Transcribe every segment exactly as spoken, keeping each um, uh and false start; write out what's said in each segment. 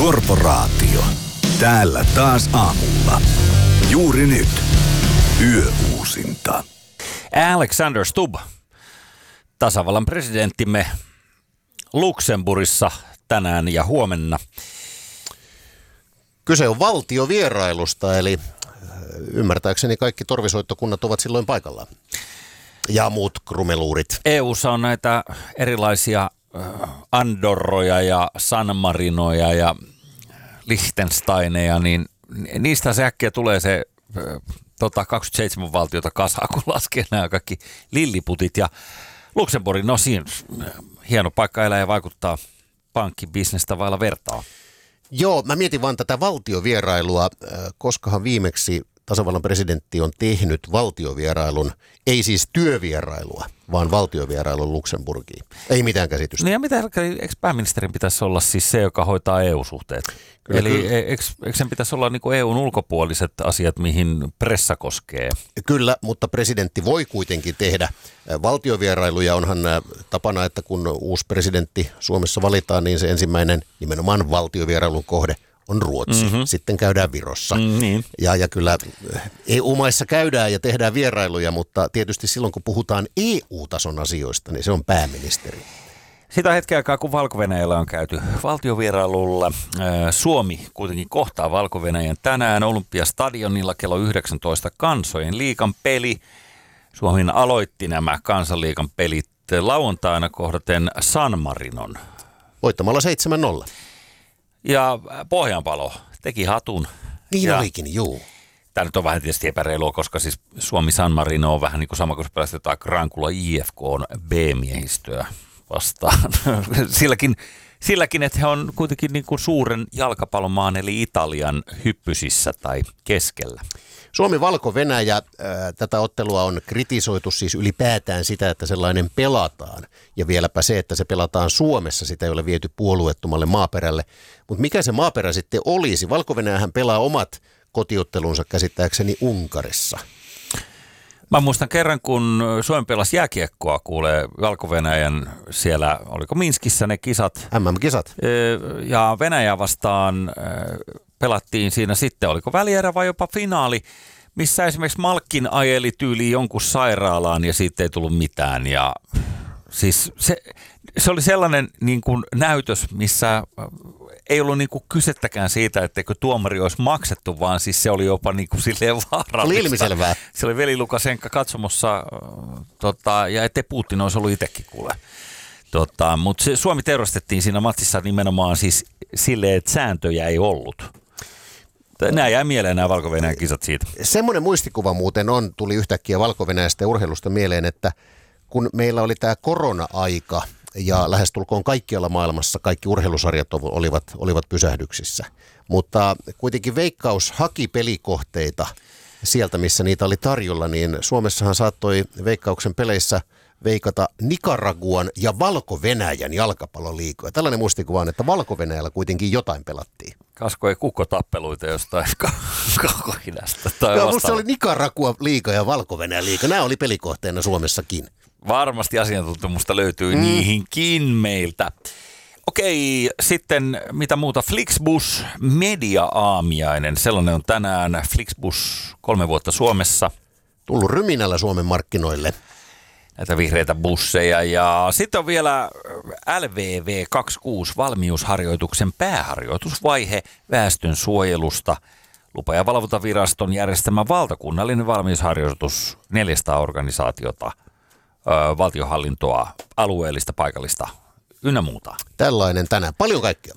Korporaatio. Täällä taas aamulla. Juuri nyt. Yöuusinta. Alexander Stubb, tasavallan presidenttimme Luxemburgissa tänään ja huomenna. Kyse on valtiovierailusta, eli ymmärtääkseni kaikki torvisoittokunnat ovat silloin paikallaan. Ja muut krumeluurit. E U:ssa on näitä erilaisia Andorroja ja San Marinoja ja Liechtensteineja, niin niistä se äkkiä tulee se tota, kaksikymmentäseitsemän valtiota kasaan, kun laskee nämä kaikki lilliputit. Ja Luxemburgin, no siinä hieno paikka elää ja vaikuttaa pankkibisnestä vailla vertaa. Joo, mä mietin vaan tätä valtiovierailua, koskahan viimeksi tasavallan presidentti on tehnyt valtiovierailun, ei siis työvierailua, vaan valtiovierailun Luxemburgiin. Ei mitään käsitystä. Niin ja mitä, eikö pääministerin pitäisi olla siis se, joka hoitaa E U-suhteet? Kyllä, Eli kyllä. Eikö, eikö sen pitäisi olla niin kuin E U:n ulkopuoliset asiat, mihin pressa koskee? Kyllä, mutta presidentti voi kuitenkin tehdä valtiovierailuja. Onhan tapana, että kun uusi presidentti Suomessa valitaan, niin se ensimmäinen nimenomaan valtiovierailun kohde on Ruotsi. Mm-hmm. Sitten käydään Virossa. Mm, niin. ja, ja kyllä E U-maissa käydään ja tehdään vierailuja, mutta tietysti silloin kun puhutaan E U-tason asioista, niin se on pääministeri. Sitä hetken aikaa, kun Valko-Venäjällä on käyty valtiovierailulla. Suomi kuitenkin kohtaa Valko-Venäjän tänään Olympiastadionilla kello yhdeksäntoista kansojen liigan peli. Suomi aloitti nämä kansanliigan pelit lauantaina kohdaten San Marinon. Voittamalla seitsemän nolla. Ja Pohjanpalo teki hatun. Niin ja olikin, juu. Tämä nyt on vähän tietysti epäreilua, koska siis Suomi San Marino on vähän niin kuin sama kuin pelastetaan Grankula I F K on B-miehistöä vastaan. silläkin, silläkin, että he on kuitenkin niin kuin suuren jalkapallomaan eli Italian hyppysissä tai keskellä. Suomi-Valko-Venäjä, äh, tätä ottelua on kritisoitu siis ylipäätään sitä, että sellainen pelataan. Ja vieläpä se, että se pelataan Suomessa, sitä ei ole viety puolueettomalle maaperälle. Mutta mikä se maaperä sitten olisi? Valko-Venäjähän pelaa omat kotiottelunsa käsittääkseni Unkarissa. Mä muistan kerran, kun Suomi pelasi jääkiekkoa, kuulee Valko-Venäjän siellä, oliko Minskissä ne kisat? M M-kisat. Ja Venäjä vastaan pelattiin siinä sitten, oliko välierä vai jopa finaali, missä esimerkiksi Malkkin ajeli tyyliin jonkun sairaalaan ja siitä ei tullut mitään. Ja siis se, se oli sellainen niin kuin näytös, missä ei ollut niin kuin kysettäkään siitä, etteikö tuomari olisi maksettu, vaan siis se oli jopa niin kuin silleen vaarallista. Oli ilmiselvää. Se oli veli Lukasenka katsomossa, tota, ja ettei Putin olisi ollut itsekin kuule. Tota, mutta Suomi teurastettiin siinä matsissa nimenomaan siis silleen, että sääntöjä ei ollut. Nämä jää mieleen nämä Valko-Venäjän kisat siitä. Semmoinen muistikuva muuten on, tuli yhtäkkiä Valko-Venäjästä ja urheilusta mieleen, että kun meillä oli tämä korona-aika ja lähestulkoon kaikkialla maailmassa kaikki urheilusarjat olivat, olivat pysähdyksissä, mutta kuitenkin Veikkaus haki pelikohteita sieltä, missä niitä oli tarjolla, niin Suomessahan saattoi Veikkauksen peleissä veikata Nicaraguan ja Valko-Venäjän jalkapalloliigoja. Tällainen muistikuva on, että Valko-Venäjällä kuitenkin jotain pelattiin. Kasko ei kukkotappeluita jostain Kaukoidästä tai Joo, musta oli Nicaragua liiga ja Valko-Venäjän liiga. Nämä oli pelikohteena Suomessakin. Varmasti asiantuntemusta löytyy mm. niihinkin meiltä. Okei, sitten mitä muuta? Flixbus media-aamiainen. Sellainen on tänään. Flixbus kolme vuotta Suomessa. Tullut ryminällä Suomen markkinoille. Näitä vihreitä busseja. Ja sitten on vielä L V V kaksikymmentäkuusi valmiusharjoituksen pääharjoitusvaihe väestön suojelusta. Lupa- ja valvontaviraston järjestämä valtakunnallinen valmiusharjoitus neljäsataa organisaatiota, ö, valtionhallintoa, alueellista, paikallista ynnä muuta. Tällainen tänään. Paljon kaikkea.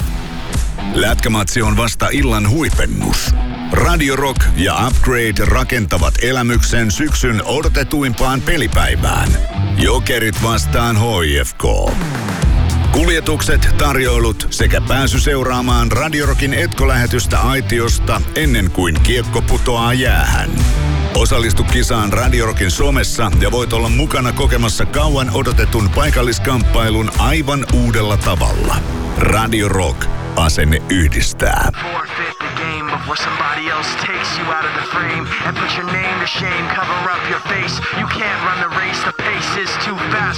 Lätkämatsi on vasta illan huipennus. Radio Rock ja Upgrade rakentavat elämyksen syksyn odotetuimpaan pelipäivään. Jokerit vastaan H I F K. Kuljetukset, tarjoilut sekä pääsy seuraamaan Radio Rockin etkolähetystä aitiosta ennen kuin kiekko putoaa jäähän. Osallistu kisaan Radio Rockin somessa ja voit olla mukana kokemassa kauan odotetun paikalliskamppailun aivan uudella tavalla. Radio Rock. Asenne yhdistää. Before somebody else takes you out of the frame and put your name to shame, cover up your face. You can't run the race, the pace is too fast.